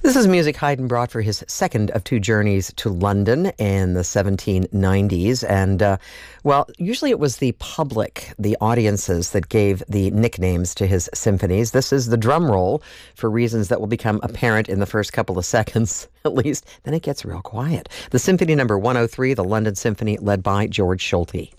This is music Haydn brought for his second of two journeys to London in the 1790s. And, usually it was the public, the audiences, that gave the nicknames to his symphonies. This is the drum roll for reasons that will become apparent in the first couple of seconds, at least. Then it gets real quiet. The Symphony Number 103, the London Symphony, led by George Solti.